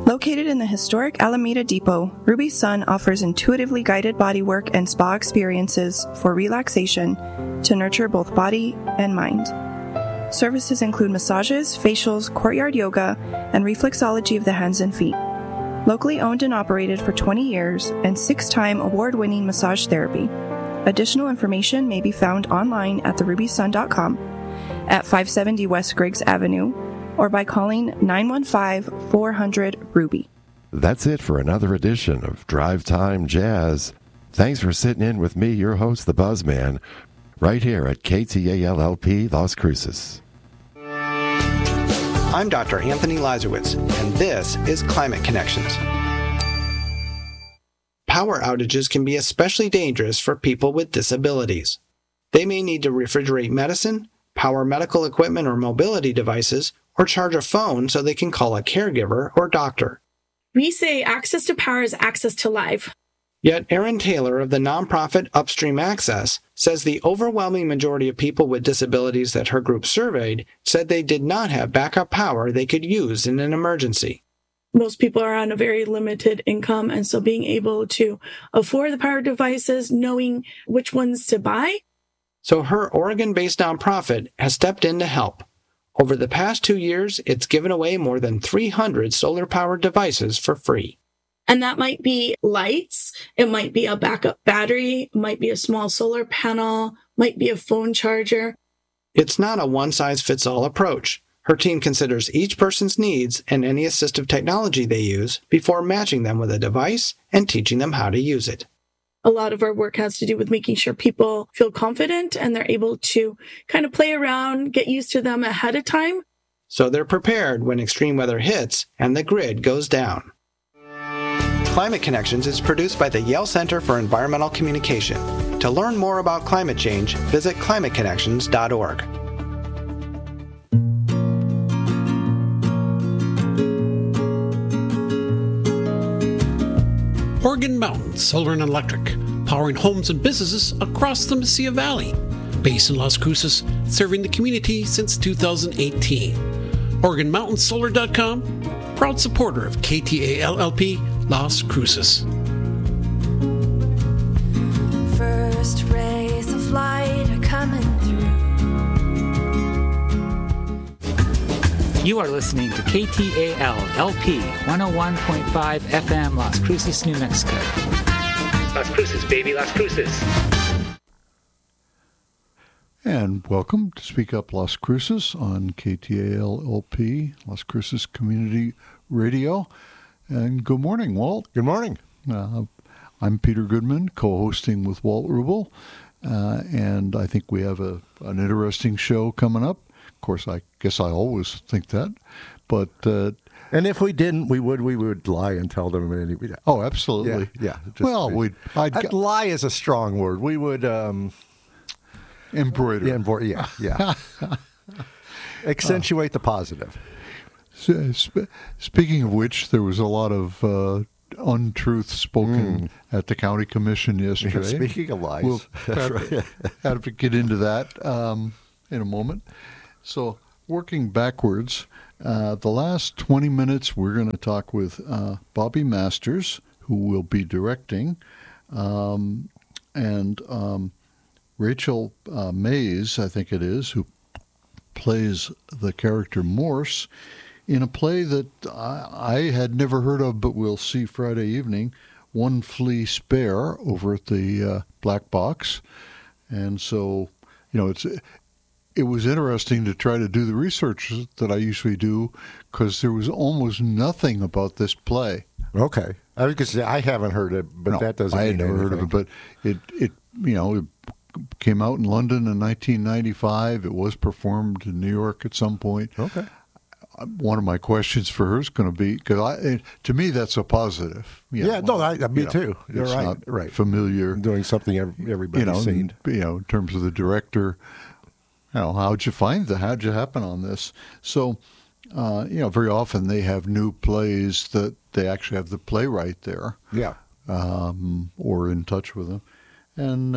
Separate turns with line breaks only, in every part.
Located in the historic Alameda Depot, Ruby Sun offers intuitively guided bodywork and spa experiences for relaxation to nurture both body and mind. Services include massages, facials, courtyard yoga, and reflexology of the hands and feet. Locally owned and operated for 20 years and 6-time award-winning massage therapy. Additional information may be found online at therubysun.com, at 570 West Griggs Avenue, or by calling 915-400-RUBY.
That's it for another edition of Drive Time Jazz. Thanks for sitting in with me, your host, the Buzzman, right here at KTALLP Las Cruces.
I'm Dr. Anthony Lazarowitz, and this is Climate Connections. Power outages can be especially dangerous for people with disabilities. They may need to refrigerate medicine, power medical equipment or mobility devices, or charge a phone so they can call a caregiver or doctor.
We say access to power is access to life.
Yet Erin Taylor of the nonprofit Upstream Access says the overwhelming majority of people with disabilities that her group surveyed said they did not have backup power they could use in an emergency.
Most people are on a very limited income, and so being able to afford the power devices, knowing which ones to buy.
So her Oregon-based nonprofit has stepped in to help. Over the past 2 years, it's given away more than 300 solar-powered devices for free.
And that might be lights, it might be a backup battery, it might be a small solar panel, might be a phone charger.
It's not a one-size-fits-all approach. Her team considers each person's needs and any assistive technology they use before matching them with a device and teaching them how to use it.
A lot of our work has to do with making sure people feel confident and they're able to kind of play around, get used to them ahead of time.
So they're prepared when extreme weather hits and the grid goes down. Climate Connections is produced by the Yale Center for Environmental Communication. To learn more about climate change, visit climateconnections.org.
Oregon Mountain Solar and Electric, powering homes and businesses across the Mesilla Valley. Based in Las Cruces, serving the community since 2018. OregonMountainSolar.com, proud supporter of KTALLP Las Cruces.
First rays of light are coming through.
You are listening to KTALLP 101.5 FM Las Cruces, New Mexico.
Las Cruces, baby, Las Cruces.
And welcome to Speak Up Las Cruces on KTALLP, Las Cruces Community Radio. And good morning, Walt.
Good morning.
I'm Peter Goodman, co-hosting with Walt Rubel. And I think we have an interesting show coming up. Of course, I guess I always think that. But
and if we didn't, we would lie and tell them.
Oh, absolutely.
Yeah.
Well,
lie is a strong word. We would
embroider.
Yeah. Accentuate the positive.
Speaking of which, there was a lot of untruth spoken at the county commission yesterday.
Yeah, speaking of lies,
we'll have to get into that in a moment. So, working backwards, the last 20 minutes, we're going to talk with Bobby Masters, who will be directing, and Rachel Mays, I think it is, who plays the character Morse in a play that I had never heard of, but we'll see Friday evening, One Flea Spare, over at the Black Box. And so, it was interesting to try to do the research that I usually do, because there was almost nothing about this play.
Okay. I was going to say, I haven't heard it, but that doesn't mean anything. I had never heard of it,
but it came out in London in 1995. It was performed in New York at some point.
Okay.
One of my questions for her is going to be, because to me that's a positive.
Me too. You're
it's
right.
Not
right.
Familiar.
Doing something everybody's seen.
In terms of the director, how'd you find that? How'd you happen on this? So, very often they have new plays that they actually have the playwright there.
Yeah.
Or in touch with them. And,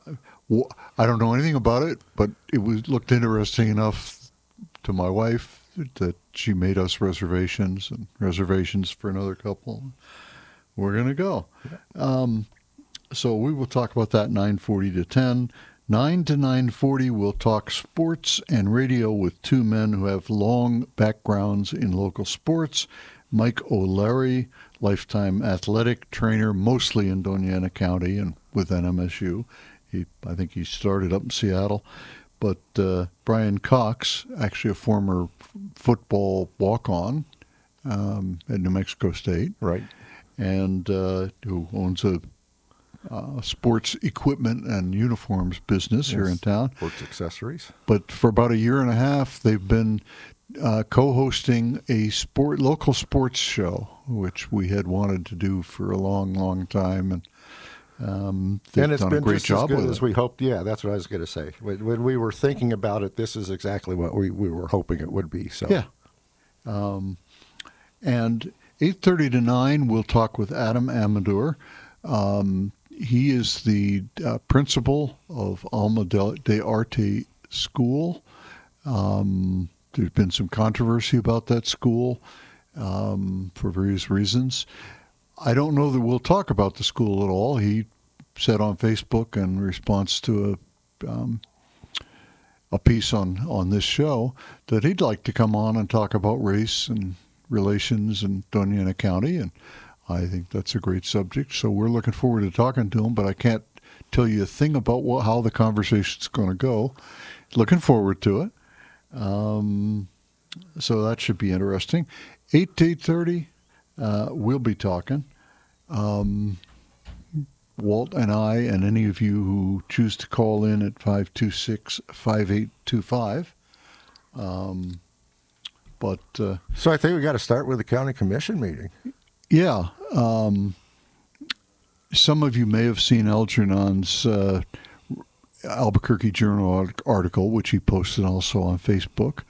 I don't know anything about it, but it looked interesting enough to my wife that she made us reservations and reservations for another couple. We're going to go. So we will talk about that 9:40 to 10. 9 to 9:40, we'll talk sports and radio with two men who have long backgrounds in local sports. Mike O'Leary, lifetime athletic trainer, mostly in Doña Ana County and with NMSU. I think he started up in Seattle. But Brian Cox, actually a former football walk-on at New Mexico State.
Right.
And who owns a sports equipment and uniforms business here in town.
Sports accessories.
But for about a year and a half, they've been co-hosting a local sports show, which we had wanted to do for a long, long time. And they've
it's
done
been
a great
just
job
as good
with
as
it.
we hoped. Yeah, that's what I was going to say. When we were thinking about it, this is exactly what we were hoping it would be. So
yeah. And 8:30 to 9, we'll talk with Adam Amador. He is the principal of Alma de Arte School. There's been some controversy about that school for various reasons. I don't know that we'll talk about the school at all. He said on Facebook in response to a piece on this show that he'd like to come on and talk about race and relations in Doña Ana County, and I think that's a great subject. So we're looking forward to talking to him, but I can't tell you a thing about how the conversation's going to go. Looking forward to it. So that should be interesting. 8 to 8:30, we'll be talking. Walt and I, and any of you who choose to call in at 526-5825.
So I think we got to start with the county commission meeting.
Yeah. Some of you may have seen Algernon's Albuquerque Journal article, which he posted also on Facebook.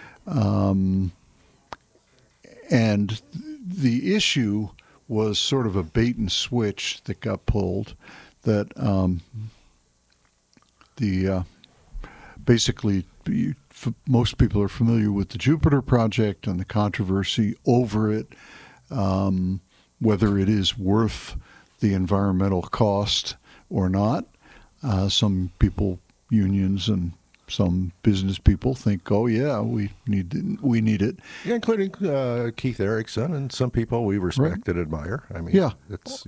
And the issue was sort of a bait and switch that got pulled, that basically most people are familiar with the Jupiter project and the controversy over it, whether it is worth the environmental cost or not. Some people, unions and some business people, think, oh yeah, we need it.
Yeah, including Keith Erickson and some people we respect and admire. I mean,
yeah,
it's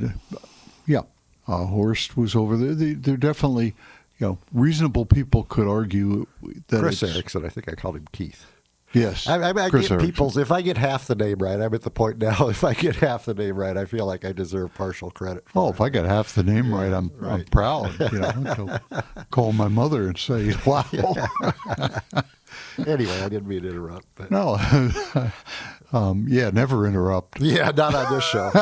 Horst was over there. They're definitely, reasonable people could argue that
Chris Erickson. I think I called him Keith.
Yes,
I
Chris
get people's. If I get half the name right, I'm at the point now. If I get half the name right, I feel like I deserve partial credit.
If I get half the name right, I'm proud. Call my mother and say, "Wow."
Anyway, I didn't mean to interrupt. But.
No, never interrupt.
Yeah, not on this show.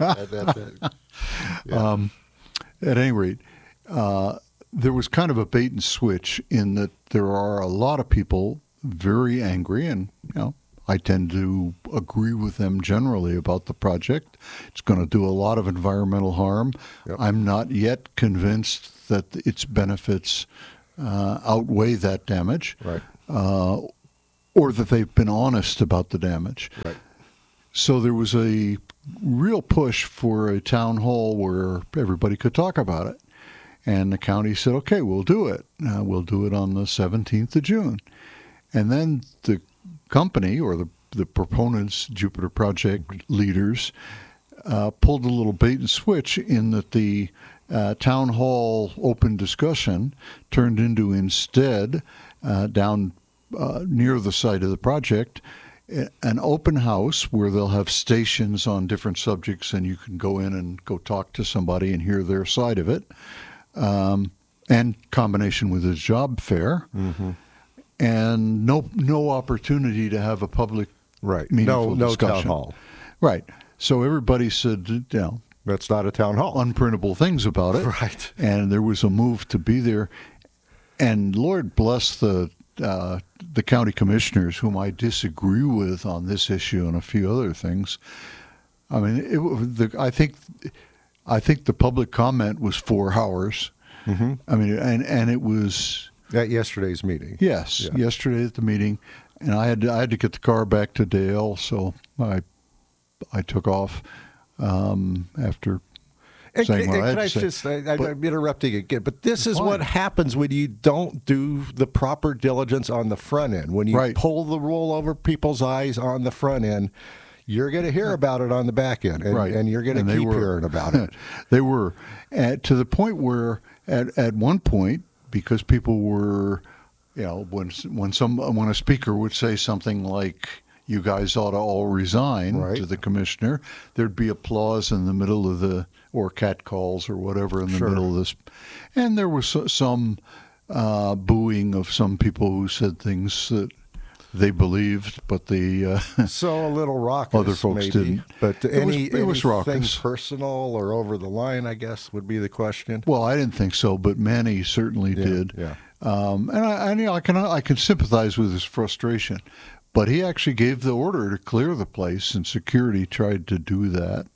At any rate, there was kind of a bait and switch in that there are a lot of people very angry, and I tend to agree with them generally about the project. It's going to do a lot of environmental harm. Yep. I'm not yet convinced that its benefits outweigh that damage,
right?
Or that they've been honest about the damage.
Right.
So there was a real push for a town hall where everybody could talk about it. And the county said, okay, we'll do it. We'll do it on the 17th of June. And then the company, or the proponents, Jupiter Project leaders, pulled a little bait and switch in that the town hall open discussion turned into instead, down near the site of the project, an open house where they'll have stations on different subjects, and you can go in and go talk to somebody and hear their side of it, and combination with a job fair. Mm-hmm. And no opportunity to have a public meaningful discussion.
Town hall.
Right. So everybody said,
that's not a town hall.
Unprintable things about it.
Right.
And there was a move to be there. And Lord bless the county commissioners, whom I disagree with on this issue and a few other things. I mean, I think the public comment was 4 hours. Mm-hmm. I mean, and it was.
At yesterday's meeting.
Yes, yesterday at the meeting. and I had to get the car back to Dale, so I took off after saying what I had to say.
I'm interrupting again, but this is what happens when you don't do the proper diligence on the front end. When you pull the wool over people's eyes on the front end, you're going to hear about it on the back end, and you're going to keep hearing about it.
They were to the point where at one point, because people were, when a speaker would say something like, "You guys ought to all resign," to the commissioner, there'd be applause in the middle of or catcalls or whatever in the middle of this, and there was some booing of some people who said things that they believed, but
so a little raucous.
Other folks didn't.
But
it was raucous.
Personal or over the line, I guess, would be the question.
Well, I didn't think so, but Manny certainly did.
Yeah.
And I can sympathize with his frustration, but he actually gave the order to clear the place, and security tried to do that,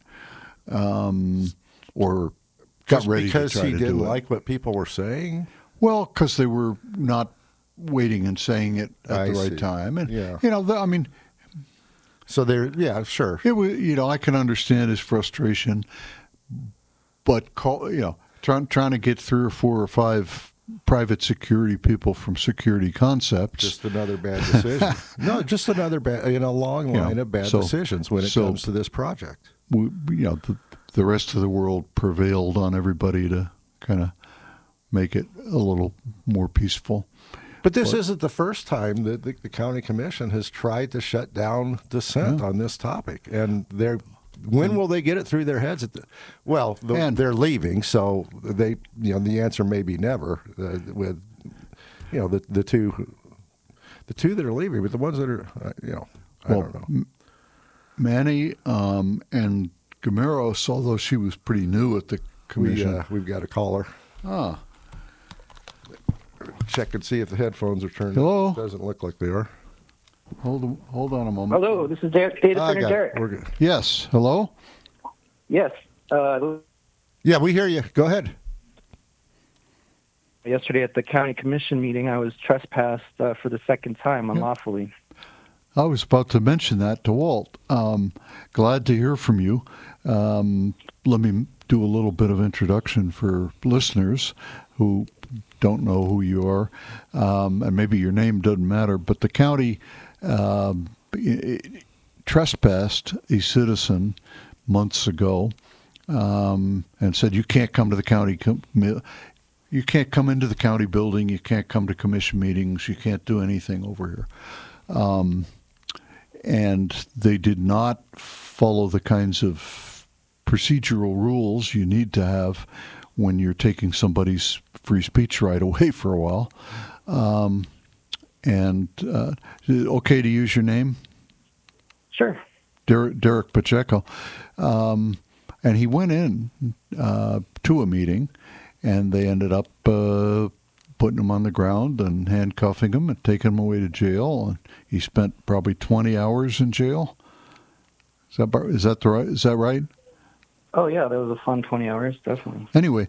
or got ready to try to do it.
Because he didn't like what people were saying?
Well, because they were not waiting and saying it at the right time, and
so there, sure.
It was, I can understand his frustration, but trying to get 3 or 4 or 5 private security people from Security Concepts.
Just another bad decision. No, just another bad in a long line of bad decisions when it comes to this project.
The rest of the world prevailed on everybody to kind of make it a little more peaceful.
But this isn't the first time that the county commission has tried to shut down dissent on this topic. And when will they get it through their heads? They're leaving, so they, the answer may be never. With, the two that are leaving, but the ones that are, I don't know.
Manny and Gameros, although she was pretty new at the commission,
we've got to call her. Check and see if the headphones are turned.
Hello?
It doesn't look like they are.
Hold on a moment.
Hello, this is Data Center Derek.
We're good.
Yes, hello?
Yes.
Yeah, we hear you. Go ahead.
Yesterday at the county commission meeting, I was trespassed for the second time unlawfully.
I was about to mention that to Walt. Glad to hear from you. Let me do a little bit of introduction for listeners who don't know who you are, and maybe your name doesn't matter, but the county trespassed a citizen months ago and said, you can't come to the county, you can't come into the county building, you can't come to commission meetings, you can't do anything over here. And they did not follow the kinds of procedural rules you need to have when you're taking somebody's free speech right away for a while. Okay to use your name?
Sure.
Derek Pacheco. And he went in to a meeting, and they ended up putting him on the ground and handcuffing him and taking him away to jail. And he spent probably 20 hours in jail. Is that right?
Oh, yeah, that was a fun 20 hours, definitely.
Anyway,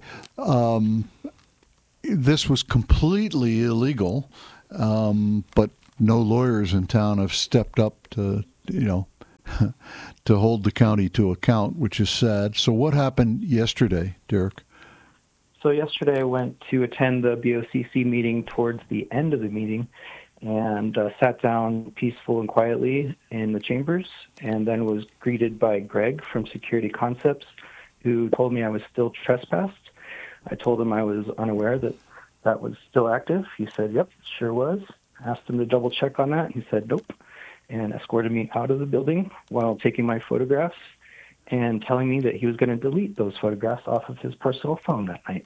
this was completely illegal, but no lawyers in town have stepped up to, to hold the county to account, which is sad. So what happened yesterday, Derek?
So yesterday I went to attend the BOCC meeting towards the end of the meeting and sat down peaceful and quietly in the chambers, and then was greeted by Greg from Security Concepts, who told me I was still trespassed. I told him I was unaware that was still active. He said, yep, sure was. Asked him to double check on that. He said, nope, and escorted me out of the building while taking my photographs and telling me that he was going to delete those photographs off of his personal phone that night.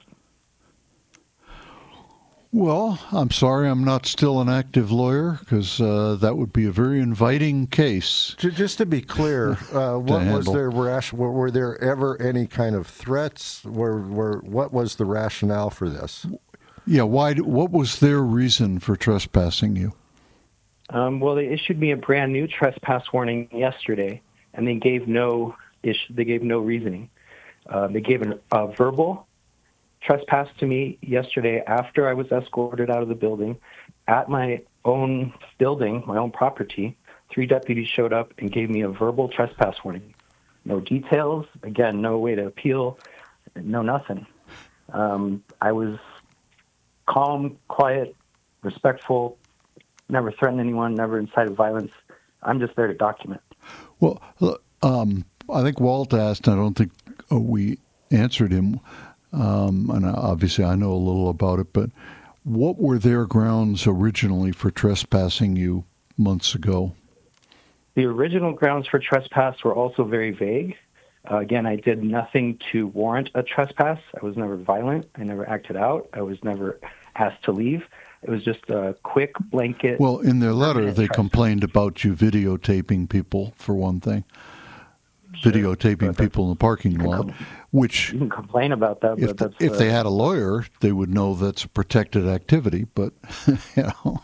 Well, I'm sorry I'm not still an active lawyer, because that would be a very inviting case.
Just to be clear, what was their were there ever any kind of threats? What was the rationale for this?
Yeah, what was their reason for trespassing you?
Well, they issued me a brand new trespass warning yesterday, and they gave no reasoning. They gave a verbal trespass to me yesterday after I was escorted out of the building at my own building, my own property, 3 deputies showed up and gave me a verbal trespass warning. No details, again, no way to appeal, no nothing. I was calm, quiet, respectful, never threatened anyone, never incited violence. I'm just there to document.
Well, I think Walt asked, I don't think we answered him, and obviously I know a little about it, but what were their grounds originally for trespassing you months ago?
The original grounds for trespass were also very vague. Again, I did nothing to warrant a trespass. I was never violent. I never acted out. I was never asked to leave. It was just a quick blanket.
Well, in their letter, they complained about you videotaping people, for one thing. Sure, videotaping people in the parking lot, which...
You can complain about that, but
if they had a lawyer, they would know that's a protected activity, but, you know...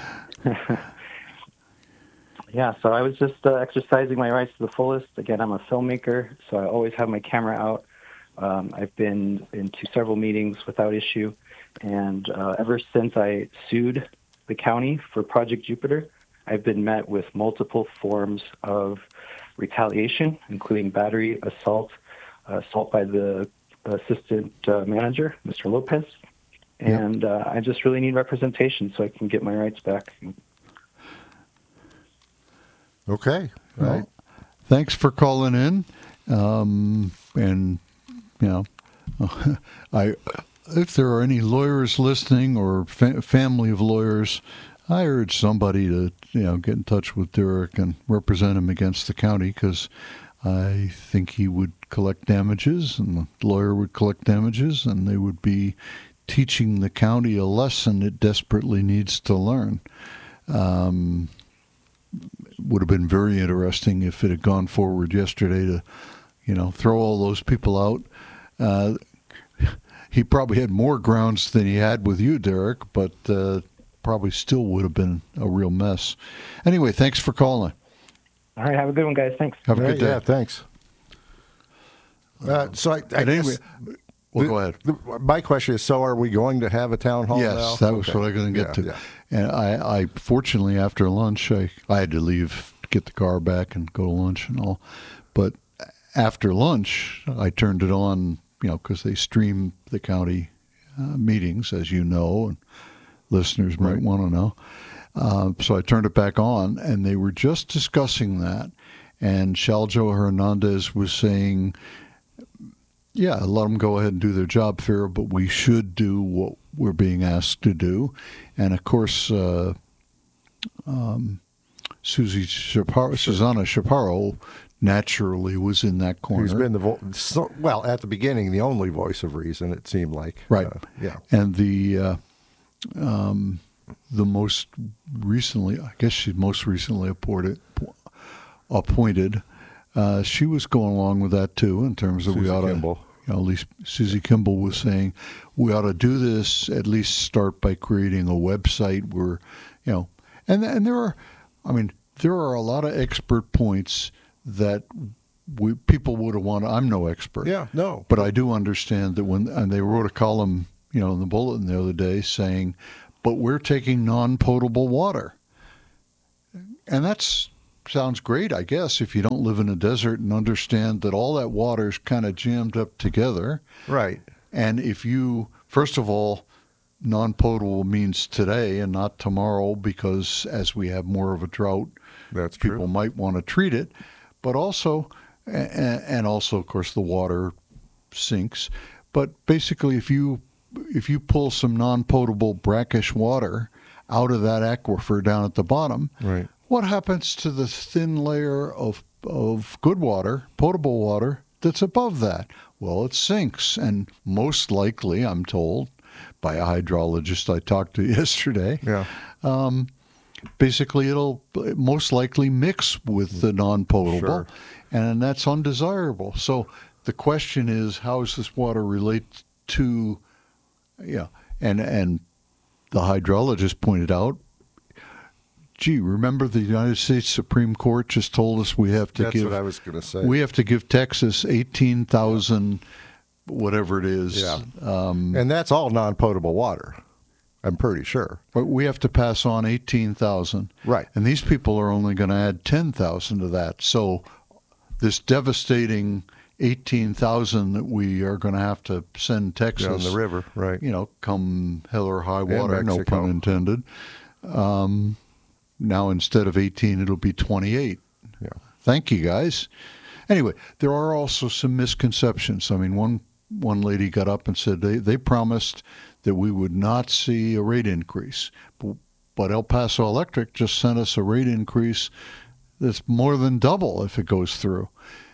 Yeah, so I was just exercising my rights to the fullest. Again, I'm a filmmaker, so I always have my camera out. I've been into several meetings without issue, and ever since I sued the county for Project Jupiter, I've been met with multiple forms of retaliation, including battery, assault by the assistant manager, Mr. Lopez, and I just really need representation so I can get my rights back.
Okay.
Well, thanks for calling in. And, you know, if there are any lawyers listening or family of lawyers, I urge somebody to, get in touch with Derek and represent him against the county, because I think he would collect damages and the lawyer would collect damages, and they would be teaching the county a lesson it desperately needs to learn. Would have been very interesting if it had gone forward yesterday to, throw all those people out. He probably had more grounds than he had with you, Derek, but probably still would have been a real mess. Anyway, thanks for calling.
All right, have a good one, guys. Thanks.
Have a good day.
Yeah, thanks. So I
anyway, well, go ahead.
My question is, so are we going to have a town hall now?
Yes, that was what I was going to get to.
Yeah.
And I fortunately, after lunch, I had to leave, get the car back and go to lunch and all. But after lunch, I turned it on, because they stream the county meetings, as you know, and listeners might want to know. So I turned it back on, and they were just discussing that. And Shaljo Hernandez was saying, yeah, let them go ahead and do their job, Farrah, but we should do what we're being asked to do. And, of course, Susanna Chaparro naturally was in that corner.
Who's been at the beginning, the only voice of reason, it seemed like.
Right.
Yeah.
And the most recently, I guess she most recently appointed, she was going along with that too, in terms of
Susie
we ought
Kimball.
to, at least Susie Kimball was saying, we ought to do this, at least start by creating a website where, and there are a lot of expert points that people would have wanted. I'm no expert.
Yeah, no.
But I do understand that and they wrote a column, in the Bulletin the other day saying, but we're taking non-potable water. And that's sounds great, I guess, if you don't live in a desert and understand that all that water is kind of jammed up together.
Right.
And if you, first of all, non-potable means today and not tomorrow, because as we have more of a drought,
that's
people
true.
might want to treat it. But also, and also, of course, the water sinks. But basically, if you pull some non-potable brackish water out of that aquifer down at the bottom,
right.
What happens to the thin layer of good water, potable water, that's above that? Well, it sinks, and most likely, I'm told, by a hydrologist I talked to yesterday, basically it'll most likely mix with the non-potable,
sure.
And that's undesirable. So the question is, how does this water relate to, and the hydrologist pointed out, gee, remember the United States Supreme Court just told us we have to
That's what I was going to say.
We have to give Texas 18,000, whatever it is.
Yeah. And that's all non-potable water. I'm pretty sure.
But we have to pass on 18,000.
Right.
And these people are only going to add 10,000 to that. So this devastating 18,000 that we are going to have to send Texas
down the river, right?
Come hell or high water, no
Mexico.
pun intended. Now instead of 18, it'll be 28.
Yeah.
Thank you, guys. Anyway, there are also some misconceptions. I mean, one lady got up and said they promised that we would not see a rate increase, but El Paso Electric just sent us a rate increase that's more than double if it goes through.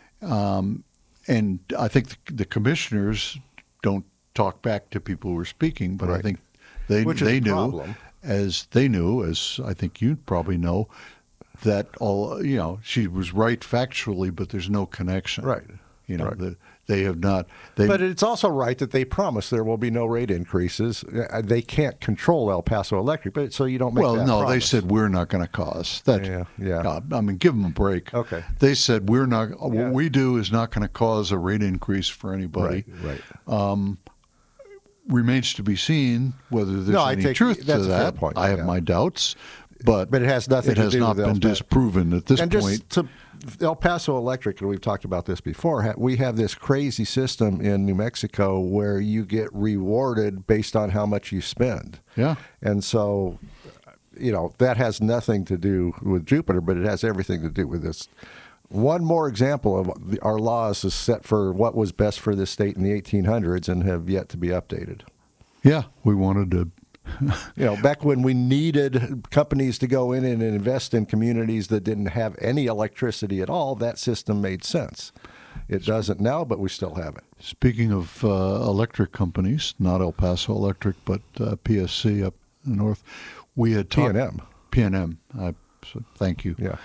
And I think the commissioners don't talk back to people who are speaking, but I think they knew, as I think you probably know, that she was right factually, but there's no connection.
Right.
They have not.
But it's also right that they promised there will be no rate increases. They can't control El Paso Electric, but so you don't make that promise.
They said we're not going to cause that.
Yeah.
I mean, give them a break.
Okay.
They said we're not. What we do is not going to cause a rate increase for anybody.
Right.
Remains to be seen whether there's any truth to that.
Fair point.
I have my doubts, but
it has nothing.
It has not been disproven at this point.
Just El Paso Electric, and we've talked about this before, we have this crazy system in New Mexico where you get rewarded based on how much you spend.
Yeah.
And so, that has nothing to do with Jupiter, but it has everything to do with this. One more example of our laws is set for what was best for this state in the 1800s and have yet to be updated.
Yeah, we wanted to.
Back when we needed companies to go in and invest in communities that didn't have any electricity at all, that system made sense. It doesn't now, but we still have it.
Speaking of electric companies, not El Paso Electric, but PSC up north, we had talked... PNM. Thank you.
Yeah.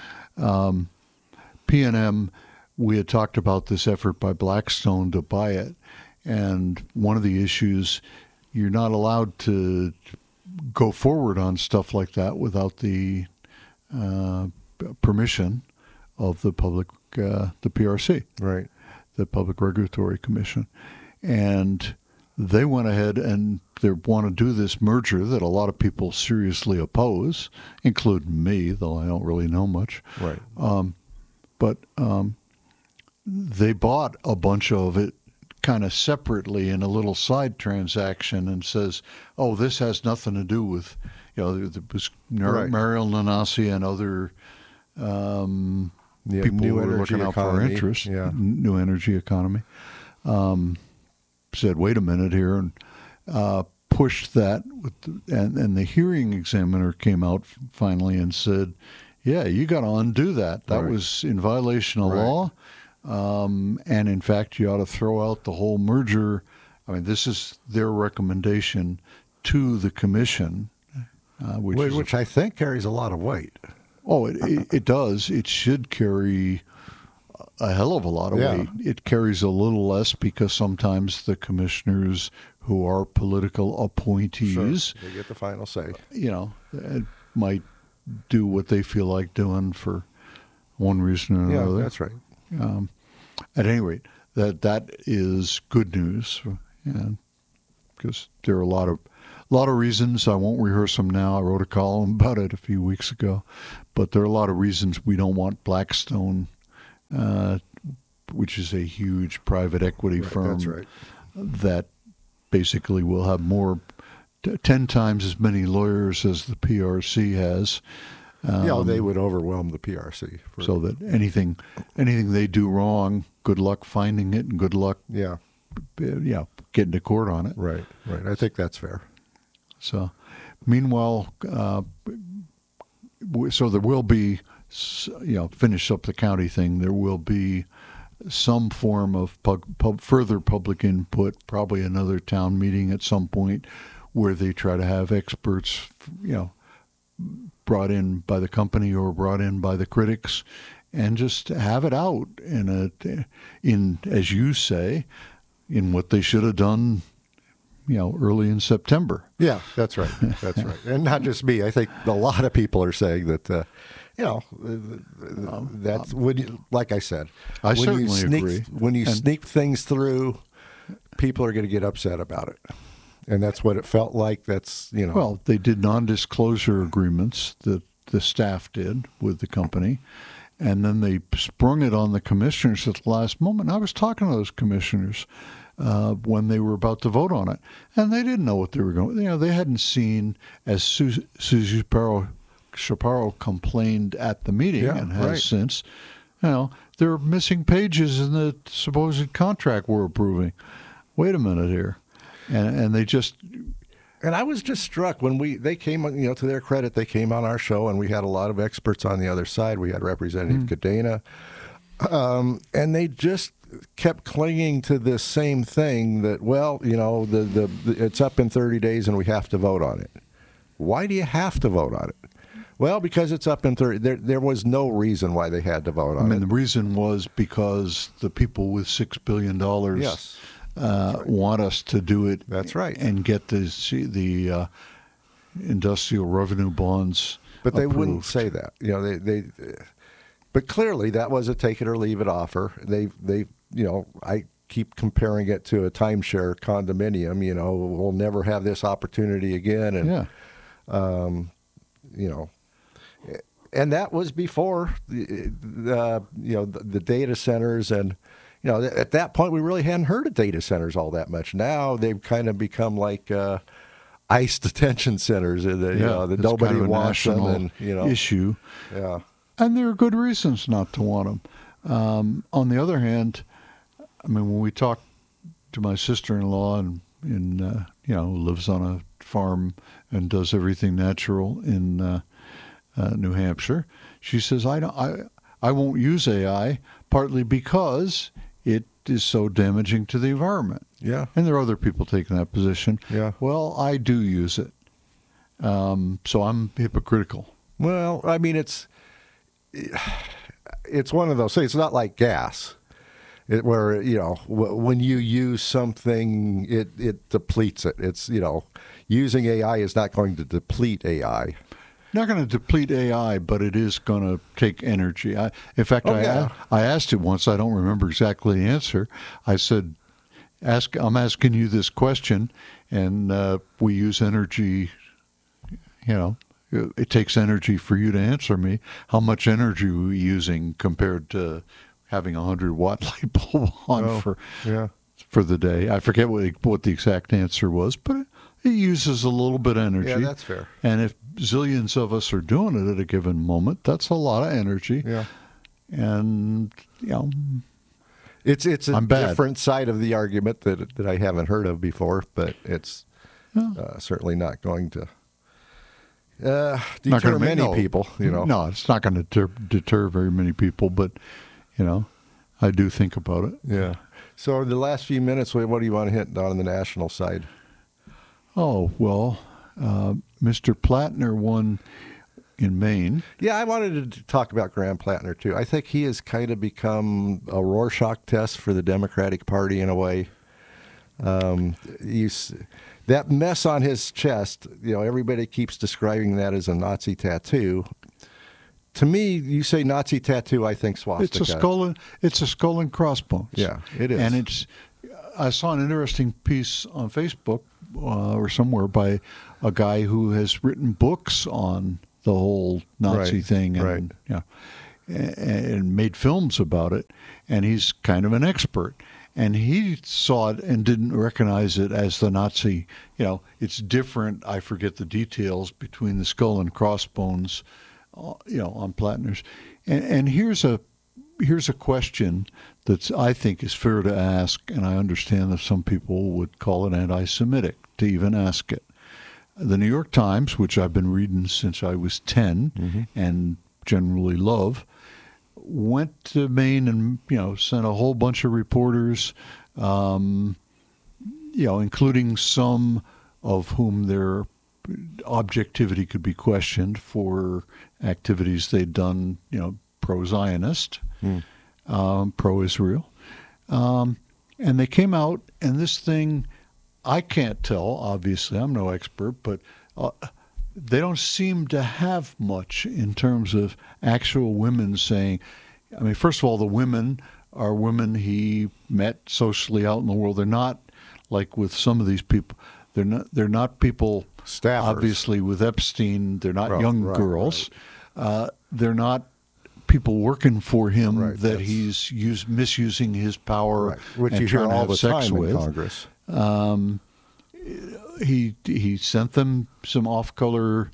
PNM, we had talked about this effort by Blackstone to buy it, and one of the issues, you're not allowed to go forward on stuff like that without the permission of the public, the PRC,
right?
The Public Regulatory Commission, and they went ahead and they want to do this merger that a lot of people seriously oppose, including me, though I don't really know much.
Right.
But they bought a bunch of it kind of separately in a little side transaction and says, oh, this has nothing to do with, there was Mariel Nanasi and other people who were looking out for our interests, new energy economy, said, wait a minute here, and pushed that. And the hearing examiner came out finally and said, yeah, you got to undo that. That was in violation of law. And in fact, you ought to throw out the whole merger. I mean, this is their recommendation to the commission,
which I think carries a lot of weight.
Oh, it does. It should carry a hell of a lot of weight. It carries a little less because sometimes the commissioners who are political appointees,
they get the final say.
Might do what they feel like doing for one reason or another.
Yeah, that's right.
At any rate, that is good news, because there are a lot of reasons. I won't rehearse them now. I wrote a column about it a few weeks ago, but there are a lot of reasons we don't want Blackstone, which is a huge private equity firm that basically will have 10 times as many lawyers as the PRC has.
They would overwhelm the PRC.
So that anything they do wrong, good luck finding it and good luck getting to court on it.
Right. I think that's fair.
So, meanwhile, so there will be, finish up the county thing, there will be some form of further public input, probably another town meeting at some point where they try to have experts, brought in by the company or brought in by the critics, and just have it out in as you say, in what they should have done, early in September.
Yeah, that's right. That's right. And not just me. I think a lot of people are saying that, that's like I said,
I certainly agree.
When you sneak things through, people are going to get upset about it. And that's what it felt like. That's, you know.
Well, they did non-disclosure agreements that the staff did with the company, and then they sprung it on the commissioners at the last moment. I was talking to those commissioners when they were about to vote on it, and they didn't know what they were going. You know, they hadn't seen, as Susie Chaparro complained at the meeting and has since. You know, there are missing pages in the supposed contract we're approving. Wait a minute here, and they just.
And I was just struck when they came, you know, to their credit, they came on our show, and we had a lot of experts on the other side. We had Representative Cadena, and they just kept clinging to this same thing that, well, you know, the it's up in 30 days and we have to vote on it. Why do you have to vote on it? Well, because it's up in 30. There was no reason why they had to vote on it.
I mean, the reason was because the people with $6 billion want us to do it.
That's right.
And get the industrial revenue bonds.
But they
approved.
wouldn't say that. You know, but clearly that was a take it or leave it offer. They you know, I keep comparing it to a timeshare condominium. You know, we'll never have this opportunity again. And you know, and that was before the data centers. And you know, at that point we really hadn't heard of data centers all that much. Now they've kind of become like ICE detention centers. You know, that nobody
kind of
wants them. And you know,
issue.
Yeah,
and there are good reasons not to want them. On the other hand, I mean, when we talk to my sister-in-law and you know, who lives on a farm and does everything natural in New Hampshire, she says, I won't use AI, partly because it is so damaging to the environment.
Yeah.
And there are other people taking that position.
Yeah.
Well, I do use it. So I'm hypocritical.
Well, I mean, it's one of those things. It's not like gas. Where, you know, when you use something, it depletes it. It's, you know, using AI is not going to deplete AI.
Not going to deplete AI, but it is going to take energy. I asked it once. I don't remember exactly the answer. I said, I'm asking you this question, and we use energy, you know, it takes energy for you to answer me. How much energy are we using compared to having a 100-watt light bulb on for the day? I forget what the exact answer was, but it uses a little bit of energy.
Yeah, that's fair.
And if zillions of us are doing it at a given moment, that's a lot of energy.
Yeah.
And, you know,
it's a different side of the argument that I haven't heard of before, but it's certainly not going to deter many people. You know,
no, it's not going to deter very many people, but. You know, I do think about it.
Yeah. So the last few minutes, what do you want to hit on the national side?
Oh, well, Mr. Plattner won in Maine.
Yeah, I wanted to talk about Graham Plattner, too. I think he has kind of become a Rorschach test for the Democratic Party in a way. That mess on his chest, you know, everybody keeps describing that as a Nazi tattoo. To me, you say Nazi tattoo, I think swastika.
It's a skull and crossbones.
Yeah, it is.
And I saw an interesting piece on Facebook or somewhere by a guy who has written books on the whole Nazi thing and and made films about it. And he's kind of an expert. And he saw it and didn't recognize it as the Nazi. You know, it's different. I forget the details between the skull and crossbones. You know, on Plattner's, and here's a question that I think is fair to ask, and I understand that some people would call it anti-Semitic to even ask it. The New York Times, which I've been reading since I was 10 and generally love, went to Maine and, you know, sent a whole bunch of reporters, you know, including some of whom their objectivity could be questioned for activities they'd done, you know, pro-Zionist, pro-Israel. And they came out, and this thing, I can't tell, obviously, I'm no expert, but they don't seem to have much in terms of actual women saying, I mean, first of all, the women are women he met socially out in the world. They're not like with some of these people. They're not people.
Staffers.
Obviously, with Epstein, they're not young girls. Right. They're not people working for him that he's misusing his power,
which
and
you hear all the
sex
time
with.
in Congress.
He sent them some off-color,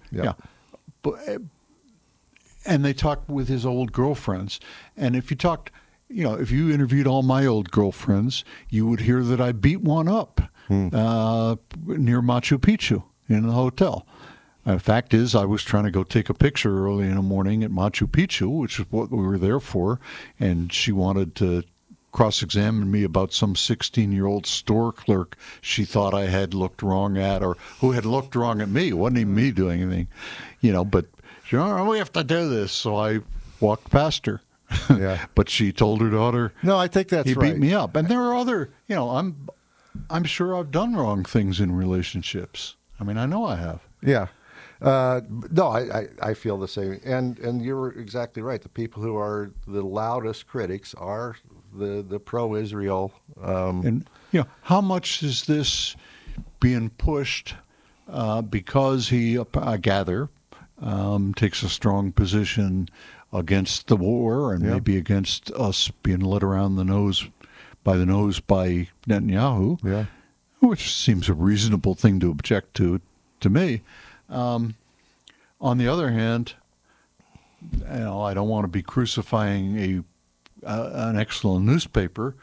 and they talked with his old girlfriends. And if you talked, if you interviewed all my old girlfriends, you would hear that I beat one up near Machu Picchu in the hotel. The fact is, I was trying to go take a picture early in the morning at Machu Picchu, which is what we were there for, and she wanted to cross-examine me about some 16-year-old store clerk she thought I had looked wrong at, or who had looked wrong at me. It wasn't even me doing anything, but she said, we have to do this. So I walked past her.
Yeah.
But she told her daughter,
no, I think that's
he
right.
beat me up. And there are other, I'm sure I've done wrong things in relationships. I mean, I know I have.
Yeah. No, I feel the same. And you're exactly right. The people who are the loudest critics are the pro-Israel.
And, how much is this being pushed because he, I gather, takes a strong position against the war and maybe against us being led around the nose by Netanyahu, which seems a reasonable thing to object to me. On the other hand, I don't want to be crucifying an excellent newspaper.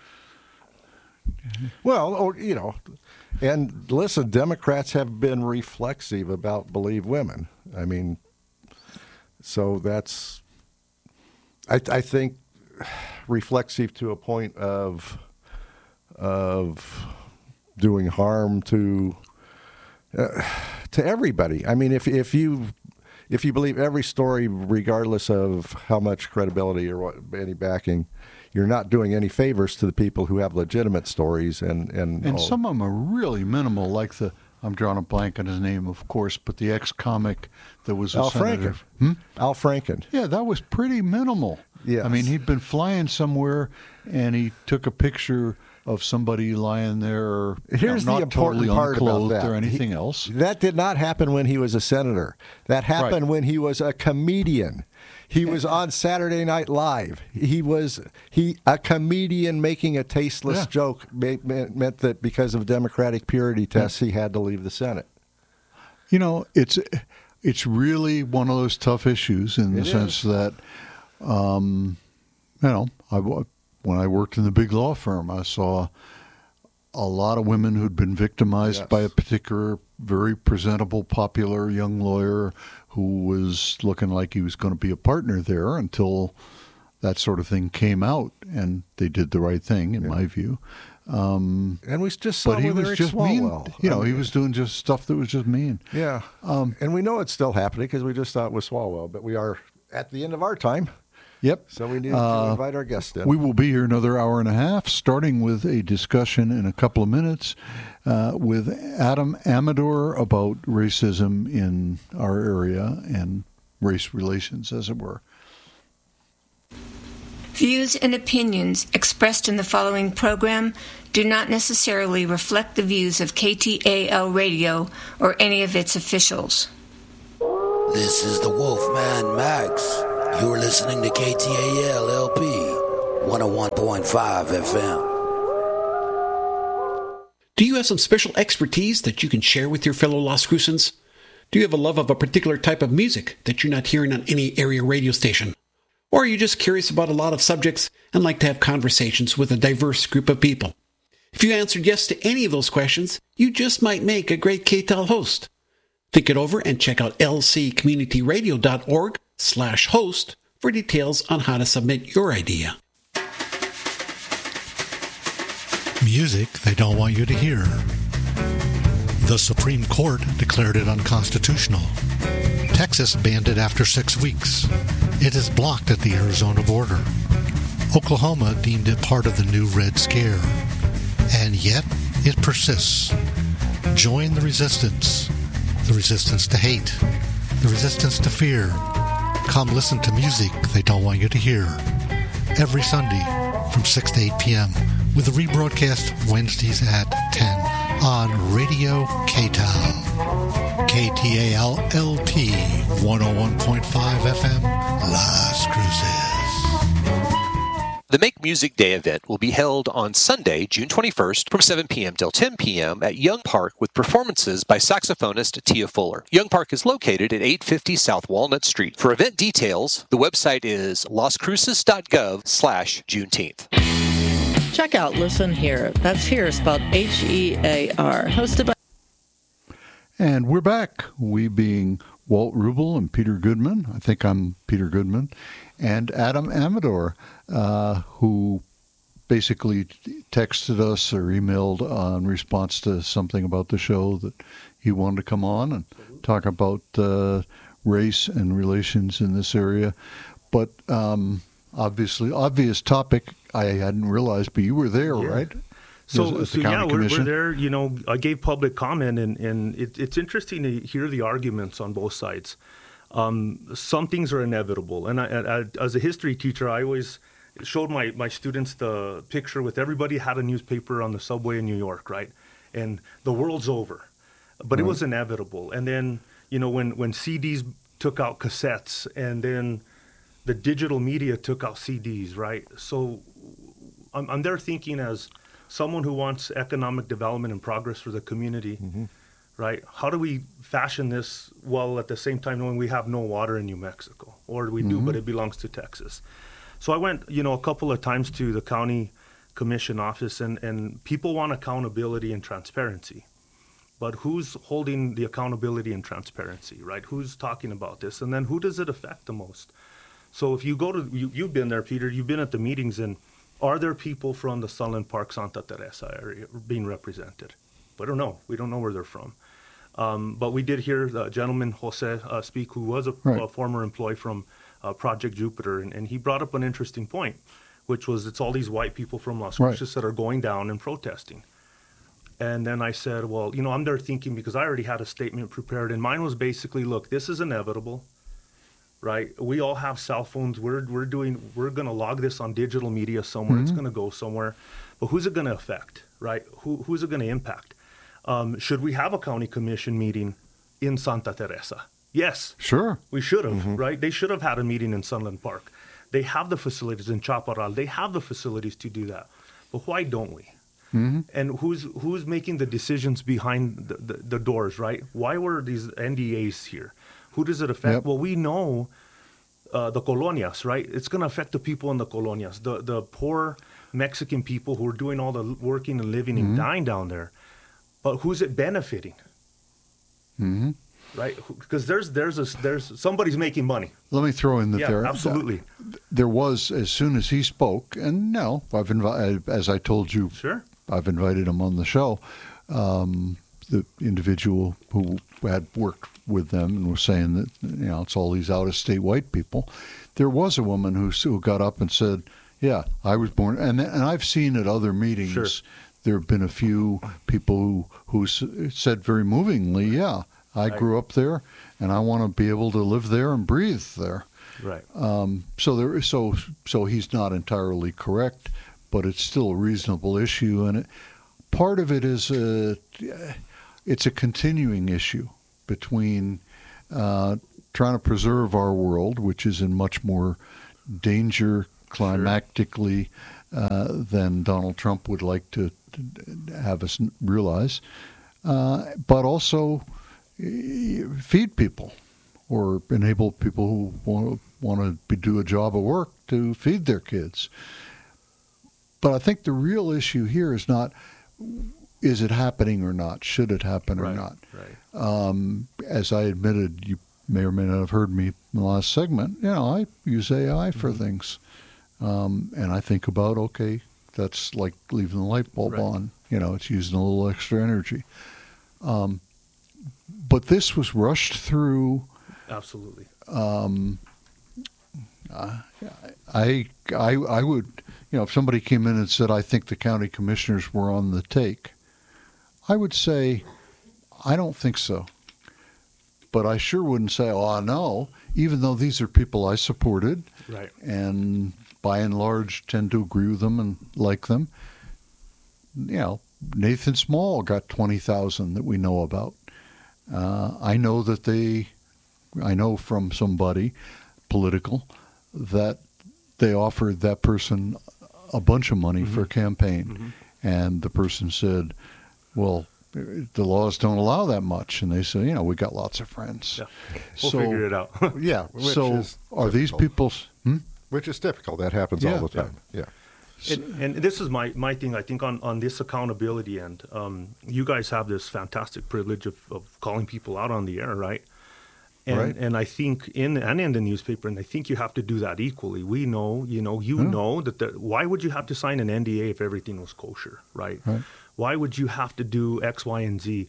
Well, and listen, Democrats have been reflexive about Believe Women. I mean, so that's, I think, reflexive to a point of doing harm to everybody. I mean, if you believe every story, regardless of how much credibility or any backing, you're not doing any favors to the people who have legitimate stories. And
some of them are really minimal, like I'm drawing a blank on his name, of course, but the ex-comic that was a senator.
Al Franken.
Yeah, that was pretty minimal.
Yes.
I mean, he'd been flying somewhere, and he took a picture of somebody lying there,
Here's
not
the important
totally
part
unclothed
about that.
or anything else.
That did not happen when he was a senator. That happened when he was a comedian. He was on Saturday Night Live. A comedian making a tasteless joke meant that because of Democratic purity tests, he had to leave the Senate.
It's really one of those tough issues in the sense that, when I worked in the big law firm, I saw a lot of women who'd been victimized by a particular very presentable, popular young lawyer who was looking like he was going to be a partner there until that sort of thing came out, and they did the right thing, in my view.
And we just saw
but he
with
was
Eric
just
Swalwell.
mean. He was doing just stuff that was just mean.
Yeah. And we know it's still happening because we just saw it with Swalwell, but we are at the end of our time.
Yep.
So we need to invite our guest in.
We will be here another hour and a half, starting with a discussion in a couple of minutes with Adam Amador about racism in our area and race relations, as it were.
Views and opinions expressed in the following program do not necessarily reflect the views of KTAL Radio or any of its officials.
This is the Wolfman Max. You're listening to KTAL LP 101.5 FM.
Do you have some special expertise that you can share with your fellow Las Crucens? Do you have a love of a particular type of music that you're not hearing on any area radio station? Or are you just curious about a lot of subjects and like to have conversations with a diverse group of people? If you answered yes to any of those questions, you just might make a great KTAL host. Think it over and check out lccommunityradio.org/host for details on how to submit your idea.
Music they don't want you to hear. The Supreme Court declared it unconstitutional. Texas banned it after 6 weeks. It is blocked at the Arizona border. Oklahoma deemed it part of the new Red Scare. And yet, it persists. Join the resistance. The resistance to hate. The resistance to fear. Come listen to music they don't want you to hear. Every Sunday from 6 to 8 p.m. with a rebroadcast Wednesdays at 10. on Radio KTAL. KTAL-LP 101.5 FM, Las Cruces.
The Make Music Day event will be held on Sunday, June 21st from 7 p.m. till 10 p.m. at Young Park with performances by saxophonist Tia Fuller. Young Park is located at 850 South Walnut Street. For event details, the website is lascruces.gov/Juneteenth.
Check out Listen Here. That's Here spelled H-E-A-R. Hosted by...
And we're back. We being Walt Rubel and Peter Goodman. I think I'm Peter Goodman. And Adam Amador, who basically texted us or emailed in response to something about the show that he wanted to come on and talk about race and relations in this area. But obvious topic I hadn't realized, but you were there, right?
So we're there. You know, I gave public comment, and it's interesting to hear the arguments on both sides. Some things are inevitable, and I, as a history teacher, I always showed my students the picture with everybody had a newspaper on the subway in New York, right? And the world's over, but it was inevitable. And then, you know, when CDs took out cassettes, and then the digital media took out CDs, right? So I'm there thinking as someone who wants economic development and progress for the community. Right? How do we fashion this while at the same time knowing we have no water in New Mexico? Or we do, but it belongs to Texas. So I went, you know, a couple of times to the county commission office, and people want accountability and transparency. But who's holding the accountability and transparency, right? Who's talking about this? And then who does it affect the most? So if you go to, you've been there, Peter, you've been at the meetings, and are there people from the Sunland Park, Santa Teresa area being represented? We don't know. We don't know where they're from. But we did hear the gentleman, Jose, speak, who was a former employee from Project Jupiter, and he brought up an interesting point, which was it's all these white people from Las Cruces that are going down and protesting. And then I said, well, you know, I'm there thinking, because I already had a statement prepared, and mine was basically, look, this is inevitable, right? We all have cell phones. We're going to log this on digital media somewhere. It's going to go somewhere. But who's it going to affect, right? Who's it going to impact? Should we have a county commission meeting in Santa Teresa? Yes.
Sure.
We should have, right? They should have had a meeting in Sunland Park. They have the facilities in Chaparral. They have the facilities to do that. But why don't we? And who's making the decisions behind the doors, right? Why were these NDAs here? Who does it affect? Well, we know the colonias, right? It's going to affect the people in the colonias, the poor Mexican people who are doing all the working and living and dying down there. But who's it benefiting? Right? Because there's somebody's making money.
Let me throw in that there.
Absolutely.
There was, as soon as he spoke, and now I've invited, as I told you, I've invited him on the show. The individual who had worked with them and was saying that, you know, it's all these out-of-state white people. There was a woman who got up and said, "Yeah, I was born," and I've seen at other meetings. There have been a few people who said very movingly, "Yeah, I grew up there, and I want to be able to live there and breathe there."
Right.
So he's not entirely correct, but it's still a reasonable issue, and part of it is it's a continuing issue between trying to preserve our world, which is in much more danger climactically than Donald Trump would like to have us realize, but also feed people or enable people who want to do a job of work to feed their kids. But I think the real issue here is not, is it happening or not? Should it happen or not? As I admitted, you may or may not have heard me in the last segment, you know, I use AI for things. And I think about, okay, that's like leaving the light bulb on. You know, it's using a little extra energy. But this was rushed through.
Absolutely.
I would, you know, if somebody came in and said, I think the county commissioners were on the take, I would say, I don't think so. But I sure wouldn't say, oh, no, even though these are people I supported.
Right.
And by and large tend to agree with them and like them. You know, Nathan Small got 20,000 that we know about. I know from somebody political that they offered that person a bunch of money for a campaign, and the person said, "Well, the laws don't allow that much," and they say, "We got lots of friends."
Yeah. We'll figure it out.
Yeah.
So are these people?
Which is typical. That happens all the time. Yeah.
And this is my thing, I think, on this accountability end. You guys have this fantastic privilege of calling people out on the air, right? And I think in the newspaper, and I think you have to do that equally. We know, know that why would you have to sign an NDA if everything was kosher, right? Why would you have to do X, Y, and Z?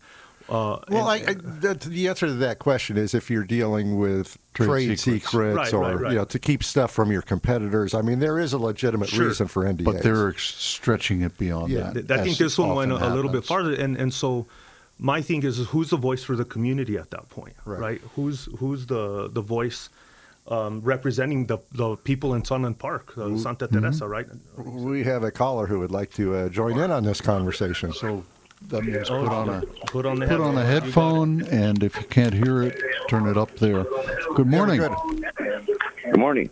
The answer to that question is if you're dealing with trade secrets or to keep stuff from your competitors. I mean, there is a legitimate reason for NDAs.
But they're stretching it beyond that.
I think this one went a little bit farther. And so my thing is who's the voice for the community at that point, right? Who's the voice representing the people in Sunland Park, Santa Teresa, right?
We have a caller who would like to join in on this conversation.
So that means put on
a
headphone, and if you can't hear it, turn it up there. Good morning.
Good morning.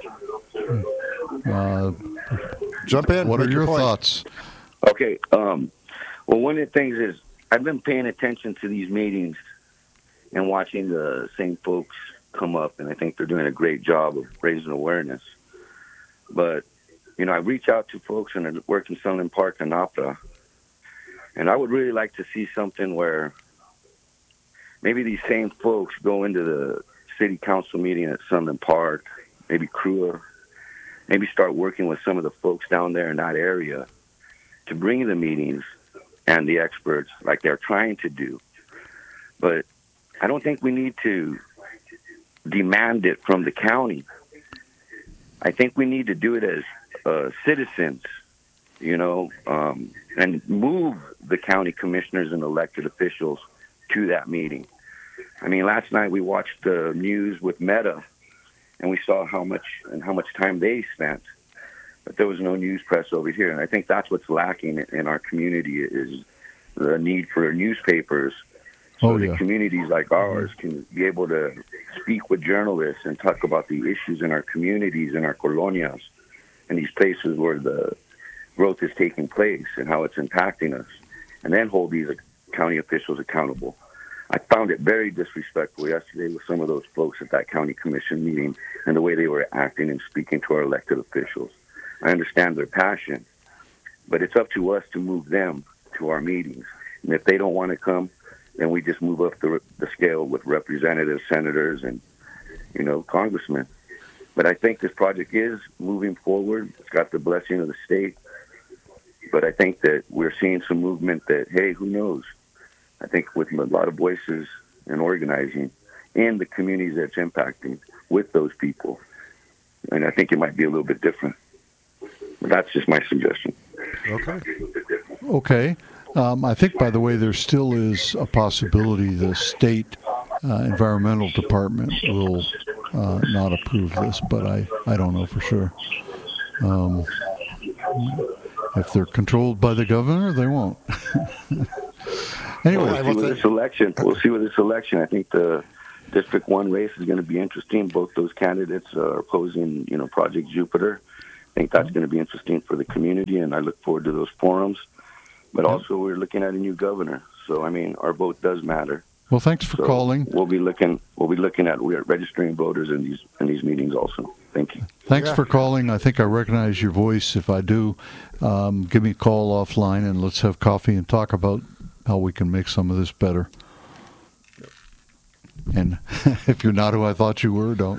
Jump in.
What are your thoughts?
Okay. Well, one of the things is I've been paying attention to these meetings and watching the same folks come up, and I think they're doing a great job of raising awareness. But, I reach out to folks and I work in Sunland Park and Opera. And I would really like to see something where maybe these same folks go into the city council meeting at Sunland Park, maybe Crua, maybe start working with some of the folks down there in that area to bring the meetings and the experts like they're trying to do. But I don't think we need to demand it from the county. I think we need to do it as citizens, and move the county commissioners and elected officials to that meeting. I mean, last night we watched the news with Meta, and we saw how much time they spent, but there was no news press over here. And I think that's what's lacking in our community is the need for newspapers, so that communities like ours can be able to speak with journalists and talk about the issues in our communities, in our colonias, and these places where the growth is taking place and how it's impacting us, and then hold these county officials accountable. I found it very disrespectful yesterday with some of those folks at that county commission meeting and the way they were acting and speaking to our elected officials. I understand their passion, but it's up to us to move them to our meetings. And if they don't want to come, then we just move up the scale with representatives, senators, and, congressmen. But I think this project is moving forward. It's got the blessing of the state. But I think that we're seeing some movement that, hey, who knows? I think with a lot of voices and organizing in the communities that's impacting with those people. And I think it might be a little bit different. But that's just my suggestion.
Okay. I think, by the way, there still is a possibility the state environmental department will not approve this, but I don't know for sure. If they're controlled by the governor, they won't. Anyway,
we'll see with this election. I think the District 1 race is going to be interesting. Both those candidates are opposing, Project Jupiter. I think that's going to be interesting for the community, and I look forward to those forums. But also, we're looking at a new governor. So, I mean, our vote does matter.
Well, thanks for calling.
We'll be looking at registering voters in these meetings also. Thank you.
Thanks for calling. I think I recognize your voice. If I do, give me a call offline and let's have coffee and talk about how we can make some of this better. And if you're not who I thought you were, don't.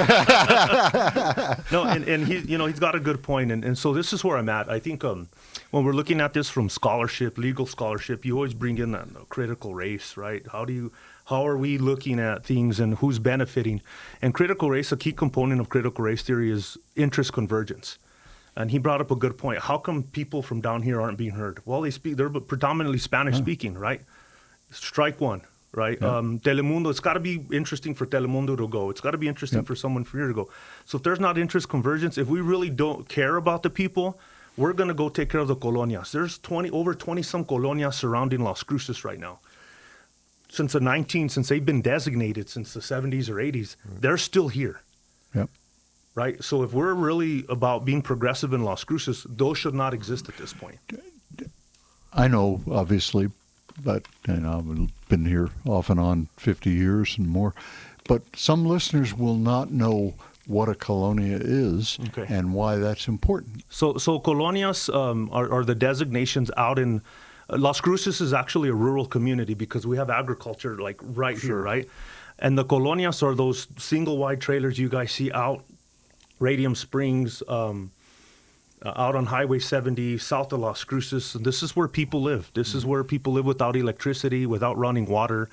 No, and he's got a good point. And so this is where I'm at. I think when we're looking at this from scholarship, legal scholarship, you always bring in that critical race, right? How are we looking at things and who's benefiting? And critical race, a key component of critical race theory is interest convergence. And he brought up a good point. How come people from down here aren't being heard? Well, they're predominantly Spanish speaking, right? Strike one. Right? Yeah. Telemundo, it's got to be interesting for Telemundo to go. It's got to be interesting for someone from here to go. So if there's not interest convergence, if we really don't care about the people, we're going to go take care of the colonias. There's over 20 some colonias surrounding Las Cruces right now. Since they've been designated since the 70s or 80s, they're still here.
Yep. Right.
So if we're really about being progressive in Las Cruces, those should not exist at this point.
I know, obviously, but I've been here off and on 50 years and more, but some listeners will not know what a colonia is and why that's important.
So colonias are the designations out in Las Cruces is actually a rural community because we have agriculture like right here, right? And the colonias are those single wide trailers you guys see out Radium Springs, out on Highway 70, south of Las Cruces. This is where people live. This is where people live without electricity, without running water.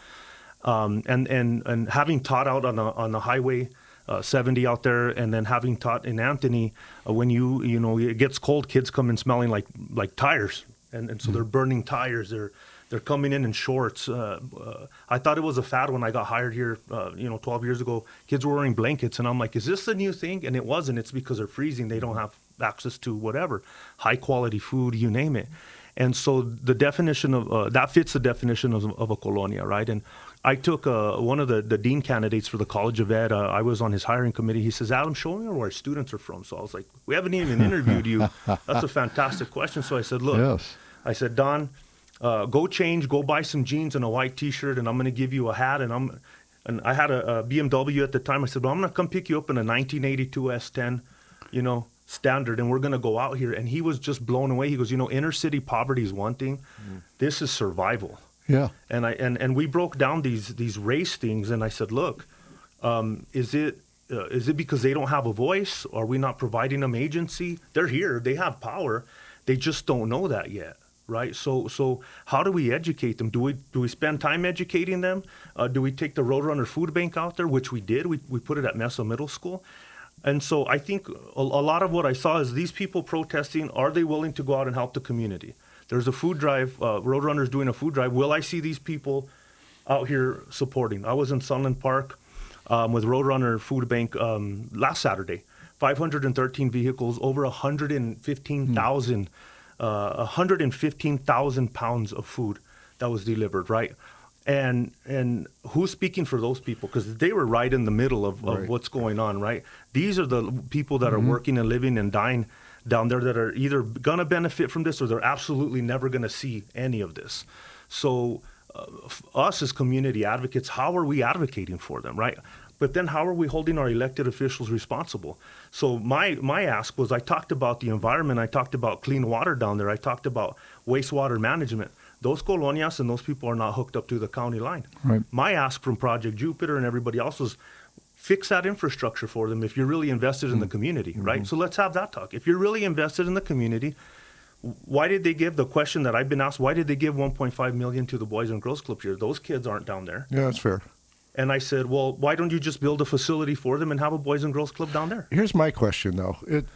And having taught out on the Highway 70 out there, and then having taught in Anthony, when it gets cold, kids come in smelling like tires. And so they're burning tires. They're coming in shorts. I thought it was a fad when I got hired here, 12 years ago. Kids were wearing blankets, and I'm like, is this the new thing? And it wasn't. It's because they're freezing. They don't have access to whatever, high-quality food, you name it. And so the definition of that fits the definition of a colonia, right? And I took one of the dean candidates for the College of Ed. I was on his hiring committee. He says, Adam, show me where our students are from. So I was like, we haven't even interviewed you. That's a fantastic question. So I said, look, I said, Don, go buy some jeans and a white T-shirt, and I'm going to give you a hat. And I had a BMW at the time. I said, well, I'm going to come pick you up in a 1982 S10, Standard, and we're going to go out here. And he was just blown away. He goes, inner city poverty is one thing. This is survival.
Yeah.
And we broke down these race things, and I said, look, is it because they don't have a voice? Are we not providing them agency? They're here. They have power. They just don't know that yet. Right. So how do we educate them? Do we spend time educating them? Do we take the Roadrunner food bank out there, which we did? We put it at Mesa Middle School. And so I think a lot of what I saw is these people protesting. Are they willing to go out and help the community? There's a food drive. Roadrunner's doing a food drive. Will I see these people out here supporting? I was in Sunland Park with Roadrunner Food Bank last Saturday. 513 vehicles, over 115,000 115,000 pounds of food that was delivered, right? And who's speaking for those people? Because they were right in the middle of what's going on, right? These are the people that are working and living and dying down there that are either going to benefit from this or they're absolutely never going to see any of this. So us as community advocates, how are we advocating for them, right? But then how are we holding our elected officials responsible? So my ask was, I talked about the environment, I talked about clean water down there, I talked about wastewater management. Those colonias and those people are not hooked up to the county line.
Right.
My ask from Project Jupiter and everybody else was, fix that infrastructure for them if you're really invested in the community, right? So let's have that talk. If you're really invested in the community, why did they give the question that I've been asked, why did they give $1.5 million to the Boys and Girls Club here? Those kids aren't down there.
Yeah, that's fair.
And I said, well, why don't you just build a facility for them and have a Boys and Girls Club down there?
Here's my question, though.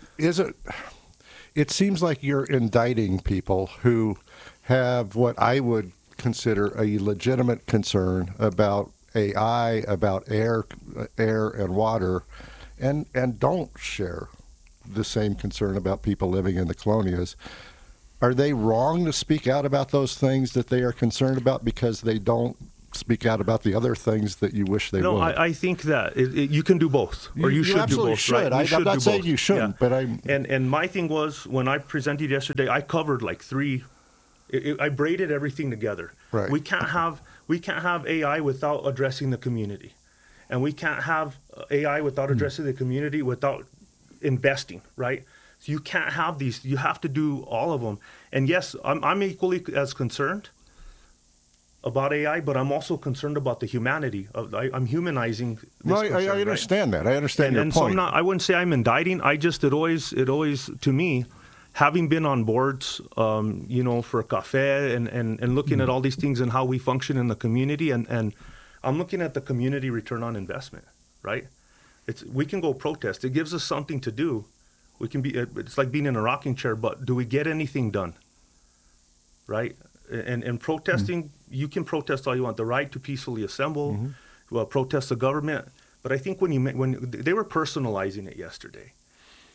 It seems like you're indicting people who have what I would consider a legitimate concern about AI, about air and water, and don't share the same concern about people living in the colonias. Are they wrong to speak out about those things that they are concerned about because they don't speak out about the other things that you wish they would?
No, I think that you can do both, or you should do both.
Should.
Right?
I'm not saying you shouldn't, but I'm.
And my thing was, when I presented yesterday, I covered like three. I braided everything together.
Right.
We can't have AI without addressing the community, and we can't have AI without addressing the community without investing. Right. So you can't have these. You have to do all of them. And yes, I'm equally as concerned about AI, but I'm also concerned about the humanity. I'm humanizing this concern,
I understand that. I understand your point.
So I wouldn't say I'm indicting. It always, to me, having been on boards, for Café and looking at all these things and how we function in the community, and I'm looking at the community return on investment, right? We can go protest. It gives us something to do. It's like being in a rocking chair, but do we get anything done, right? And protesting, you can protest all you want. The right to peacefully assemble, protest the government. But I think when they were personalizing it yesterday,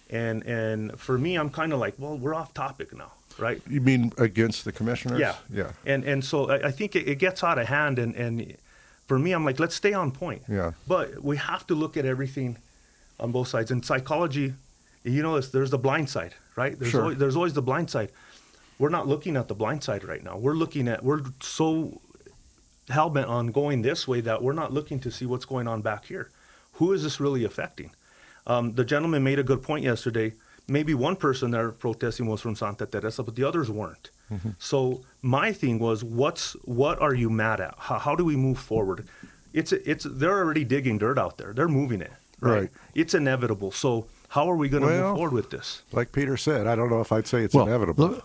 And for me, I'm kind of like, well, we're off topic now, right?
You mean against the commissioners?
Yeah.
Yeah.
And so I think it gets out of hand. And for me, I'm like, let's stay on point.
Yeah.
But we have to look at everything on both sides. In psychology, you know, there's the blind side, right? There's always the blind side. We're not looking at the blind side right now. We're so hell-bent on going this way that we're not looking to see what's going on back here. Who is this really affecting? The gentleman made a good point yesterday. Maybe one person there protesting was from Santa Teresa, but the others weren't. Mm-hmm. So my thing was, what are you mad at? How do we move forward? They're already digging dirt out there. They're moving it. Right. It's inevitable. So how are we going to move forward with this?
Like Peter said, I don't know if I'd say it's inevitable.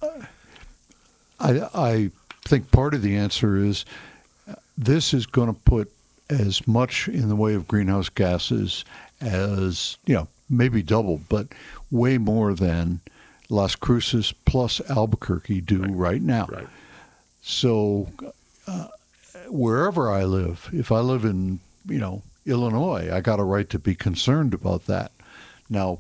I think part of the answer is this is going to put as much in the way of greenhouse gases as, maybe double, but way more than Las Cruces plus Albuquerque do right now. Right. So wherever I live, if I live in, Illinois, I got a right to be concerned about that. Now,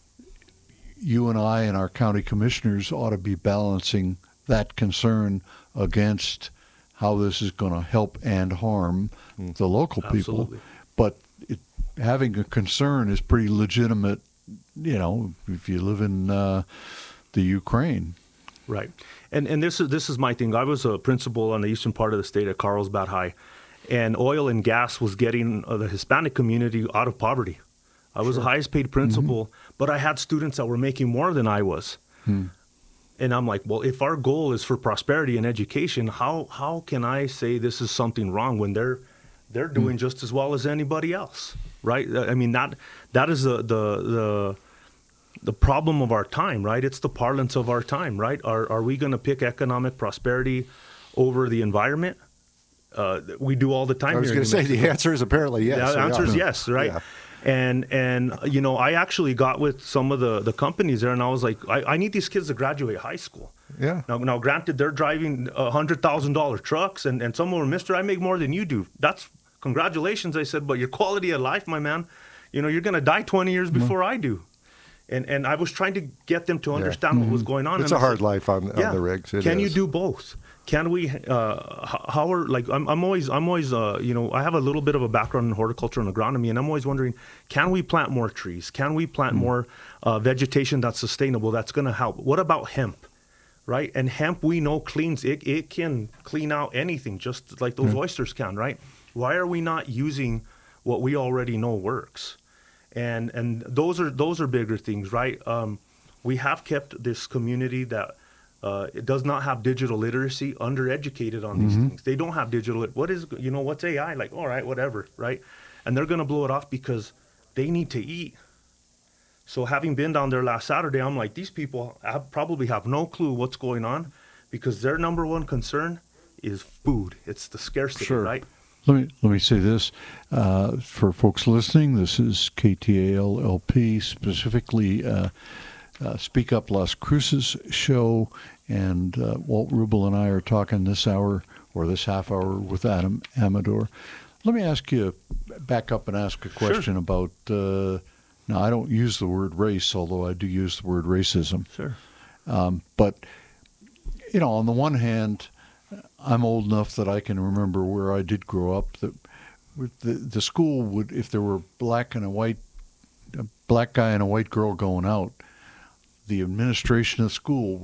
you and I and our county commissioners ought to be balancing that concern against how this is going to help and harm the local people. But having a concern is pretty legitimate, if you live in the Ukraine.
Right. And this is my thing. I was a principal on the eastern part of the state at Carlsbad High, and oil and gas was getting the Hispanic community out of poverty. I was the highest paid principal, but I had students that were making more than I was. And I'm like, well, if our goal is for prosperity and education, how can I say this is something wrong when they're doing just as well as anybody else, right? I mean, that is the problem of our time, right? It's the parlance of our time, right? Are we going to pick economic prosperity over the environment? We do all the time.
I was going to say the answer is apparently yes.
The answer is yes, right? Yeah. And I actually got with some of the companies there, and I was like, I need these kids to graduate high school.
Yeah.
Now, granted, they're driving $100,000 trucks, and some of them, Mister, I make more than you do. That's congratulations, I said, but your quality of life, my man, you're going to die 20 years before I do. And I was trying to get them to understand what was going on.
It's a hard life on the rigs.
Can you do both? Can we? I'm always. I have a little bit of a background in horticulture and agronomy, and I'm always wondering, can we plant more trees? Can we plant more vegetation that's sustainable? That's going to help. What about hemp? Right? And hemp, we know cleans. It can clean out anything, just like those oysters can. Right? Why are we not using what we already know works? And those are bigger things, right? We have kept this community that. It does not have digital literacy, undereducated on these things. They don't have digital. What's AI? Like, all right, whatever, right? And they're going to blow it off because they need to eat. So having been down there last Saturday, I'm like, these people probably have no clue what's going on because their number one concern is food. It's the scarcity, right?
Let me say this for folks listening. This is KTAL LP, specifically Speak Up Las Cruces show, and Walt Rubel and I are talking this hour, or this half hour, with Adam Amador. Let me ask you, back up and ask a question about, now I don't use the word race, although I do use the word racism.
Sure.
But, on the one hand, I'm old enough that I can remember where I did grow up, that the school would, if there were a black guy and a white girl going out, the administration of school